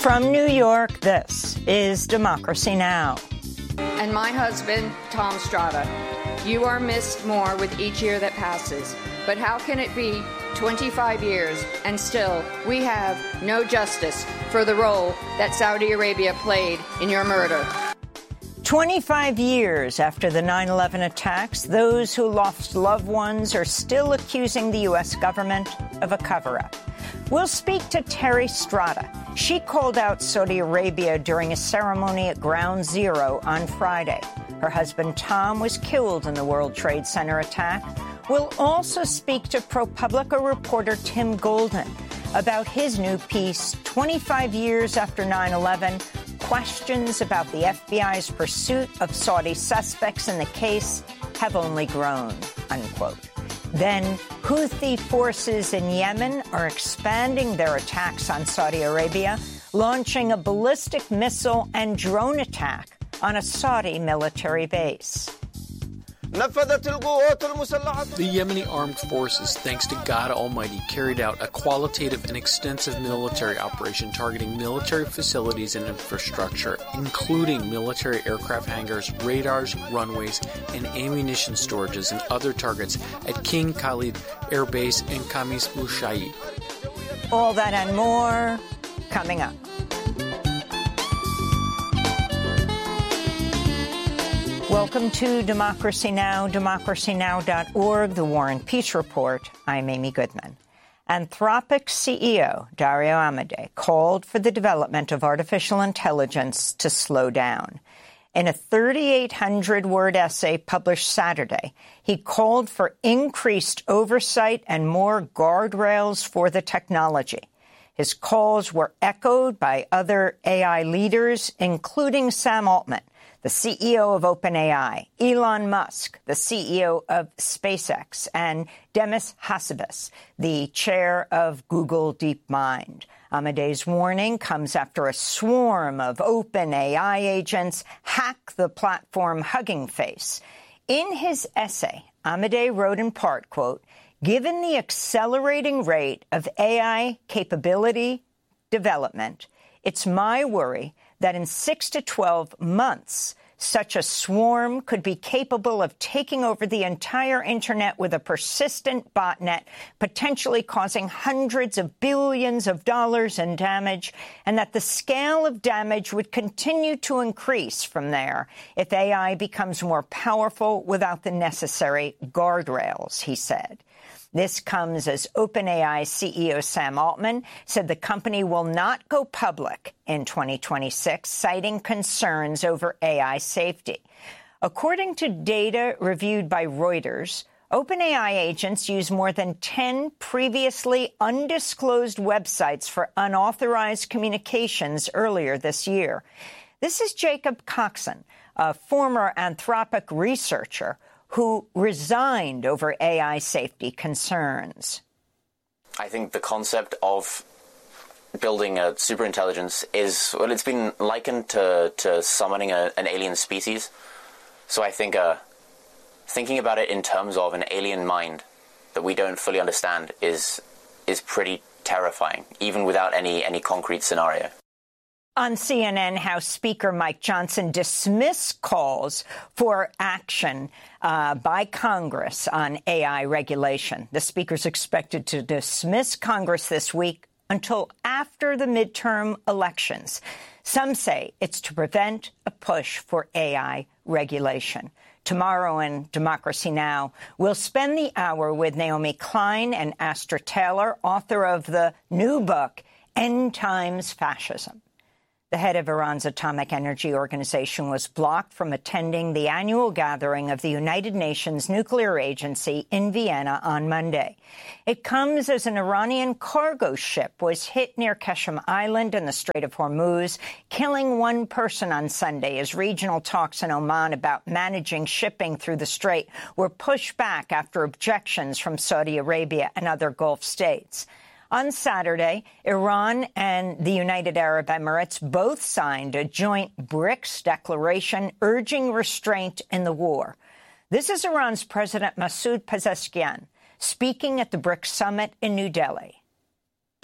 From New York, this is Democracy Now! And my husband, Tom Strada. You are missed more with each year that passes. But how can it be 25 years and still we have no justice for the role that Saudi Arabia played in your murder? 25 years after the 9/11 attacks, those who lost loved ones are still accusing the U.S. government of a cover-up. We'll speak to Terry Strada. She called out Saudi Arabia during a ceremony at Ground Zero on Friday. Her husband, Tom, was killed in the World Trade Center attack. We'll also speak to ProPublica reporter Tim Golden about his new piece, 25 years after 9/11, questions about the FBI's pursuit of Saudi suspects in the case have only grown, unquote. Then, Houthi forces in Yemen are expanding their attacks on Saudi Arabia, launching a ballistic missile and drone attack on a Saudi military base. The Yemeni armed forces, thanks to God Almighty, carried out a qualitative and extensive military operation targeting military facilities and infrastructure, including military aircraft hangars, radars, runways, and ammunition storages and other targets at King Khalid Air Base and Khamis Mushayid. All that and more coming up. Welcome to Democracy Now!, democracynow.org, the War and Peace Report. I'm Amy Goodman. Anthropic CEO Dario Amodei called for the development of artificial intelligence to slow down. In a 3,800-word essay published Saturday, he called for increased oversight and more guardrails for the technology. His calls were echoed by other AI leaders, including Sam Altman, the CEO of OpenAI, Elon Musk, the CEO of SpaceX, and Demis Hassabis, the chair of Google DeepMind. Amodei's warning comes after a swarm of OpenAI agents hack the platform Hugging Face. In his essay, Amodei wrote in part, quote, "Given the accelerating rate of AI capability development, it's my worry that in 6 to 12 months, such a swarm could be capable of taking over the entire Internet with a persistent botnet, potentially causing hundreds of billions of dollars in damage, and that the scale of damage would continue to increase from there if AI becomes more powerful without the necessary guardrails," he said. This comes as OpenAI CEO Sam Altman said the company will not go public in 2026, citing concerns over AI safety. According to data reviewed by Reuters, OpenAI agents use more than 10 previously undisclosed websites for unauthorized communications earlier this year. This is Jacob Coxon, a former Anthropic researcher who resigned over AI safety concerns. I think the concept of building a superintelligence is, well, it's been likened to summoning an alien species. So I think thinking about it in terms of an alien mind that we don't fully understand is pretty terrifying, even without any concrete scenario. On CNN, House Speaker Mike Johnson dismissed calls for action by Congress on AI regulation. The speaker's expected to dismiss Congress this week until after the midterm elections. Some say it's to prevent a push for AI regulation. Tomorrow in Democracy Now!, we'll spend the hour with Naomi Klein and Astra Taylor, author of the new book, End Times Fascism. The head of Iran's Atomic Energy Organization was blocked from attending the annual gathering of the United Nations Nuclear Agency in Vienna on Monday. It comes as an Iranian cargo ship was hit near Qeshm Island in the Strait of Hormuz, killing one person on Sunday as regional talks in Oman about managing shipping through the strait were pushed back after objections from Saudi Arabia and other Gulf states. On Saturday, Iran and the United Arab Emirates both signed a joint BRICS declaration urging restraint in the war. This is Iran's President Masoud Pezeshkian speaking at the BRICS summit in New Delhi.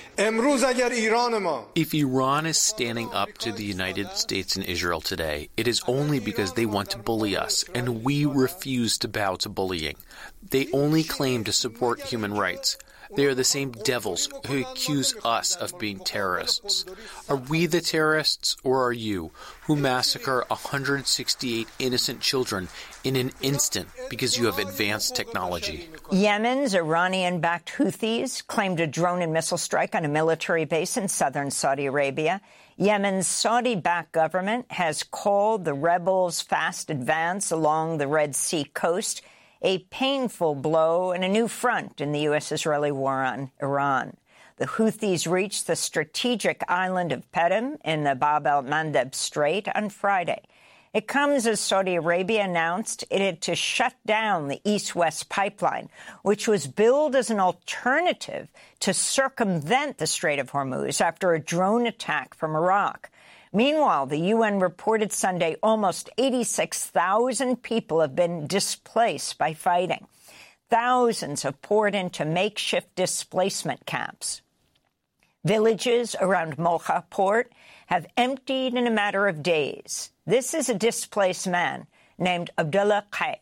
If Iran is standing up to the United States and Israel today, it is only because they want to bully us, and we refuse to bow to bullying. They only claim to support human rights. They are the same devils who accuse us of being terrorists. Are we the terrorists, or are you, who massacre 168 innocent children in an instant because you have advanced technology? Yemen's Iranian-backed Houthis claimed a drone and missile strike on a military base in southern Saudi Arabia. Yemen's Saudi-backed government has called the rebels' fast advance along the Red Sea coast a painful blow and a new front in the U.S.-Israeli war on Iran. The Houthis reached the strategic island of Perim in the Bab el-Mandeb Strait on Friday. It comes as Saudi Arabia announced it had to shut down the East-West pipeline, which was billed as an alternative to circumvent the Strait of Hormuz after a drone attack from Iraq. Meanwhile, the UN reported Sunday almost 86,000 people have been displaced by fighting. Thousands have poured into makeshift displacement camps. Villages around Mocha port have emptied in a matter of days. This is a displaced man named Abdullah Qaid.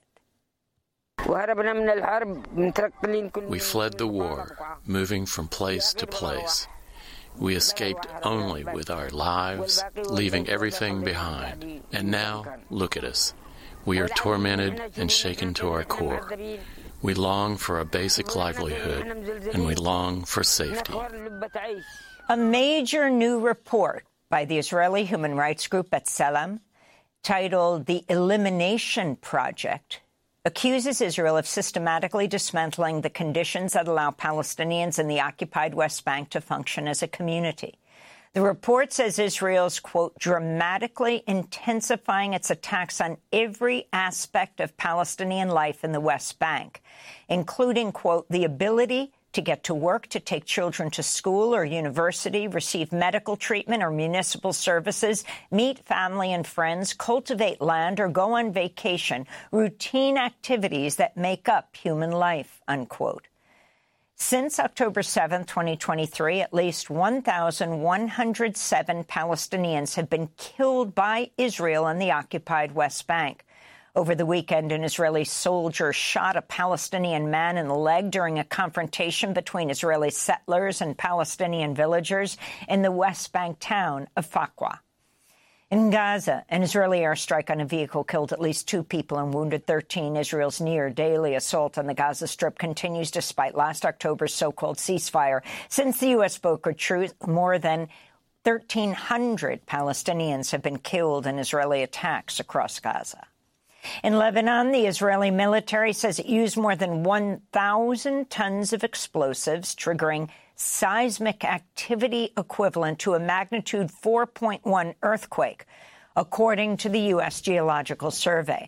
We fled the war, moving from place to place. We escaped only with our lives, leaving everything behind. And now, look at us. We are tormented and shaken to our core. We long for a basic livelihood, and we long for safety. A major new report by the Israeli human rights group B'Tselem, titled The Elimination Project, accuses Israel of systematically dismantling the conditions that allow Palestinians in the occupied West Bank to function as a community. The report says Israel's, quote, dramatically intensifying its attacks on every aspect of Palestinian life in the West Bank, including, quote, the ability to get to work, to take children to school or university, receive medical treatment or municipal services, meet family and friends, cultivate land, or go on vacation, routine activities that make up human life, unquote. Since October 7, 2023, at least 1,107 Palestinians have been killed by Israel in the occupied West Bank. Over the weekend, an Israeli soldier shot a Palestinian man in the leg during a confrontation between Israeli settlers and Palestinian villagers in the West Bank town of Fakwa. In Gaza, an Israeli airstrike on a vehicle killed at least 2 people and wounded 13. Israel's near-daily assault on the Gaza Strip continues despite last October's so-called ceasefire. Since the U.S. brokered truce, more than 1,300 Palestinians have been killed in Israeli attacks across Gaza. In Lebanon, the Israeli military says it used more than 1,000 tons of explosives, triggering seismic activity equivalent to a magnitude 4.1 earthquake, according to the U.S. Geological Survey.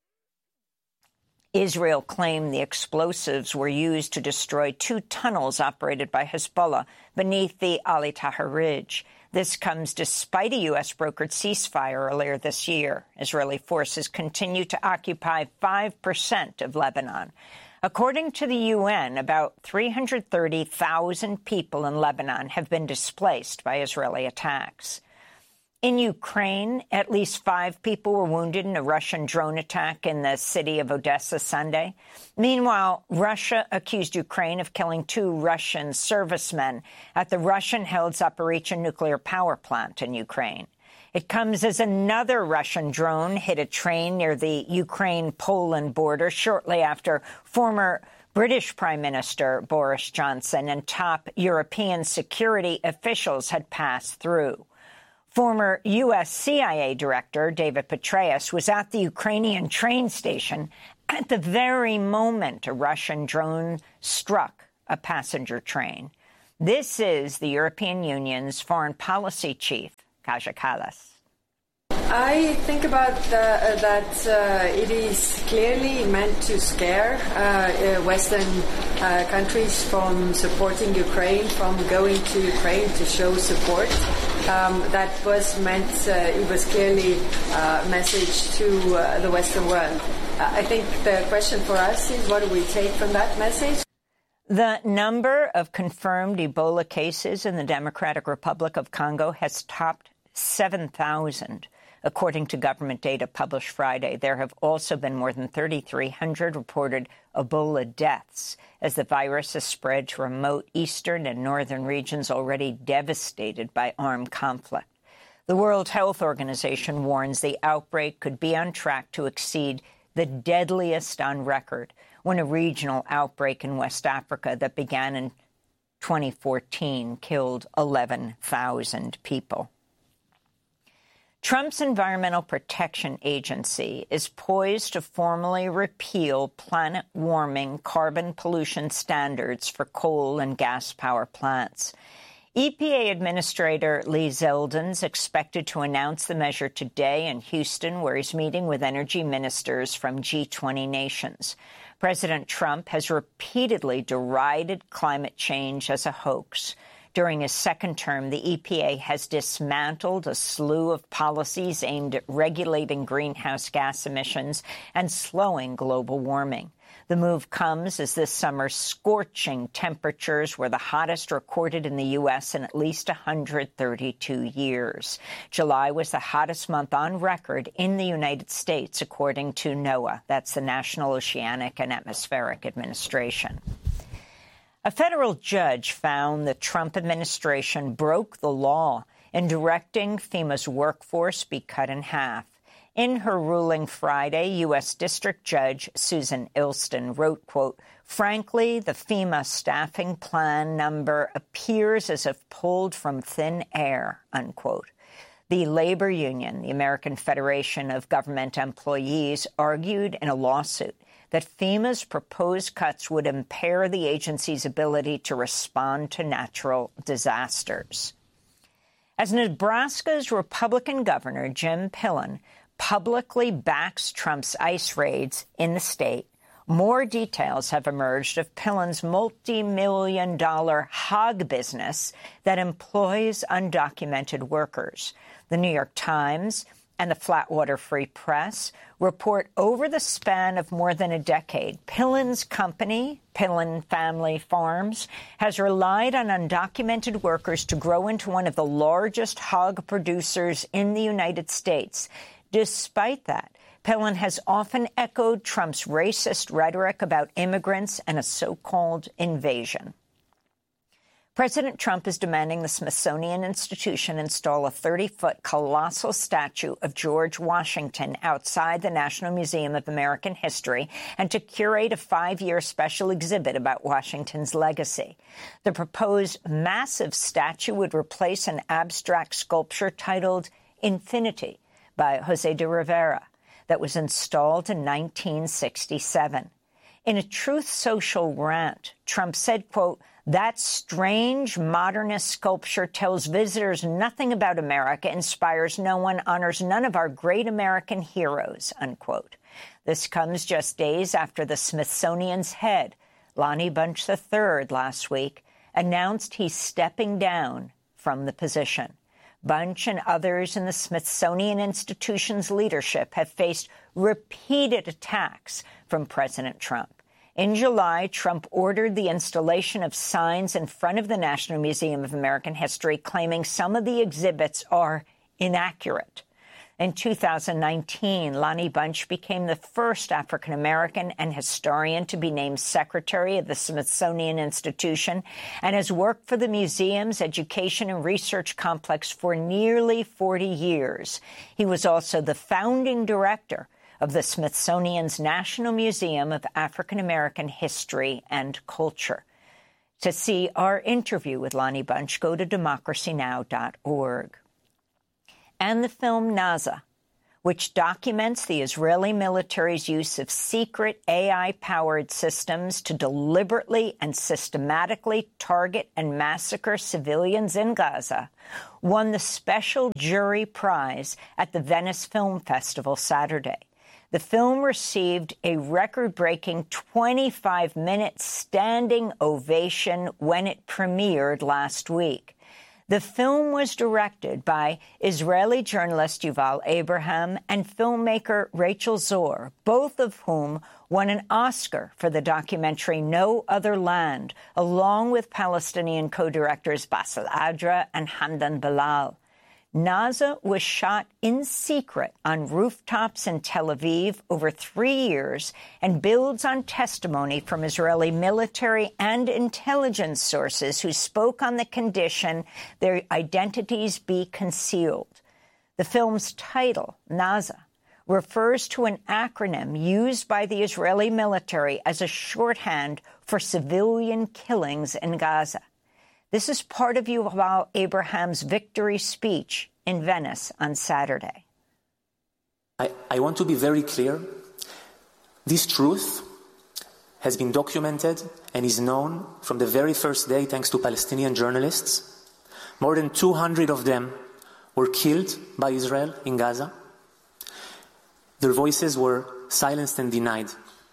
Israel claimed the explosives were used to destroy 2 tunnels operated by Hezbollah beneath the Ali Tahrir Ridge. This comes despite a U.S.-brokered ceasefire earlier this year. Israeli forces continue to occupy 5% of Lebanon. According to the UN, about 330,000 people in Lebanon have been displaced by Israeli attacks. In Ukraine, at least 5 people were wounded in a Russian drone attack in the city of Odessa Sunday. Meanwhile, Russia accused Ukraine of killing 2 Russian servicemen at the Russian-held Zaporizhzhia nuclear power plant in Ukraine. It comes as another Russian drone hit a train near the Ukraine-Poland border shortly after former British Prime Minister Boris Johnson and top European security officials had passed through. Former U.S. CIA Director David Petraeus was at the Ukrainian train station at the very moment a Russian drone struck a passenger train. This is the European Union's foreign policy chief, Kaja Kallas. I think about that it is clearly meant to scare Western countries from supporting Ukraine, from going to Ukraine to show support. That was meant, it was clearly a message to the Western world. I think the question for us is, what do we take from that message? The number of confirmed Ebola cases in the Democratic Republic of Congo has topped 7,000. According to government data published Friday, there have also been more than 3,300 reported Ebola deaths as the virus has spread to remote eastern and northern regions already devastated by armed conflict. The World Health Organization warns the outbreak could be on track to exceed the deadliest on record when a regional outbreak in West Africa that began in 2014 killed 11,000 people. Trump's Environmental Protection Agency is poised to formally repeal planet-warming carbon pollution standards for coal and gas power plants. EPA Administrator Lee Zeldin is expected to announce the measure today in Houston, where he's meeting with energy ministers from G20 nations. President Trump has repeatedly derided climate change as a hoax. During his second term, the EPA has dismantled a slew of policies aimed at regulating greenhouse gas emissions and slowing global warming. The move comes as this summer's scorching temperatures were the hottest recorded in the U.S. in at least 132 years. July was the hottest month on record in the United States, according to NOAA. That's the National Oceanic and Atmospheric Administration. A federal judge found the Trump administration broke the law in directing FEMA's workforce be cut in half. In her ruling Friday, U.S. District Judge Susan Ilston wrote, quote, "Frankly, the FEMA staffing plan number appears as if pulled from thin air," unquote. The labor union, the American Federation of Government Employees, argued in a lawsuit that FEMA's proposed cuts would impair the agency's ability to respond to natural disasters. As Nebraska's Republican Governor Jim Pillen publicly backs Trump's ICE raids in the state, more details have emerged of Pillen's multi-million-dollar hog business that employs undocumented workers. The New York Times and the Flatwater Free Press report over the span of more than a decade, Pillen's company, Pillen Family Farms, has relied on undocumented workers to grow into one of the largest hog producers in the United States. Despite that, Pillen has often echoed Trump's racist rhetoric about immigrants and a so-called invasion. President Trump is demanding the Smithsonian Institution install a 30-foot colossal statue of George Washington outside the National Museum of American History and to curate a 5-year special exhibit about Washington's legacy. The proposed massive statue would replace an abstract sculpture titled Infinity by Jose de Rivera that was installed in 1967. In a Truth Social rant, Trump said, quote, "That strange modernist sculpture tells visitors nothing about America, inspires no one, honors none of our great American heroes," unquote. This comes just days after the Smithsonian's head, Lonnie Bunch III, last week, announced he's stepping down from the position. Bunch and others in the Smithsonian Institution's leadership have faced repeated attacks from President Trump. In July, Trump ordered the installation of signs in front of the National Museum of American History claiming some of the exhibits are inaccurate. In 2019, Lonnie Bunch became the first African-American and historian to be named secretary of the Smithsonian Institution and has worked for the museum's education and research complex for nearly 40 years. He was also the founding director of the Smithsonian's National Museum of African-American History and Culture. To see our interview with Lonnie Bunch, go to democracynow.org. And the film Naza, which documents the Israeli military's use of secret AI-powered systems to deliberately and systematically target and massacre civilians in Gaza, won the Special Jury Prize at the Venice Film Festival Saturday. The film received a record-breaking 25-minute standing ovation when it premiered last week. The film was directed by Israeli journalist Yuval Abraham and filmmaker Rachel Zor, both of whom won an Oscar for the documentary No Other Land, along with Palestinian co-directors Bassel Adra and Hamdan Bilal. Naza was shot in secret on rooftops in Tel Aviv over 3 years and builds on testimony from Israeli military and intelligence sources who spoke on the condition their identities be concealed. The film's title, Naza, refers to an acronym used by the Israeli military as a shorthand for civilian killings in Gaza. This is part of Yuval Abraham's victory speech in Venice on Saturday. I want to be very clear. This truth has been documented and is known from the very first day thanks to Palestinian journalists. More than 200 of them were killed by Israel in Gaza. Their voices were silenced and denied.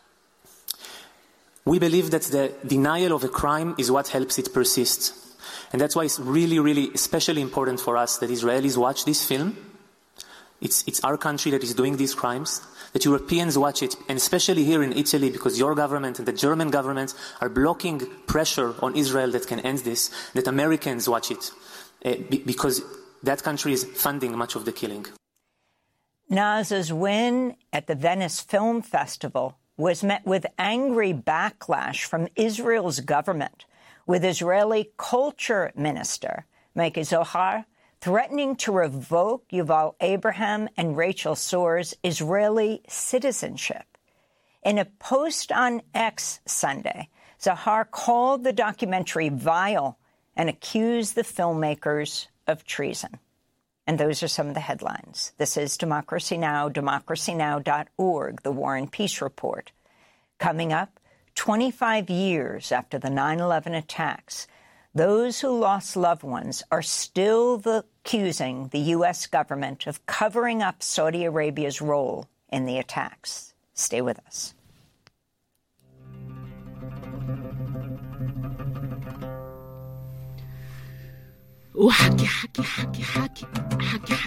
We believe that the denial of a crime is what helps it persist. And that's why it's really, really especially important for us that Israelis watch this film. It's our country that is doing these crimes, that Europeans watch it, and especially here in Italy, because your government and the German government are blocking pressure on Israel that can end this, that Americans watch it, because that country is funding much of the killing. Naza's win at the Venice Film Festival was met with angry backlash from Israel's government, with Israeli culture minister Miki Zohar threatening to revoke Yuval Abraham and Rachel Zor's Israeli citizenship. In a post on X Sunday, Zohar called the documentary vile and accused the filmmakers of treason. And those are some of the headlines. This is Democracy Now!, democracynow.org, the War and Peace Report. Coming up, 25 years after the 9/11 attacks, those who lost loved ones are still accusing the U.S. government of covering up Saudi Arabia's role in the attacks. Stay with us. وحكي حكي حكي حكي حكي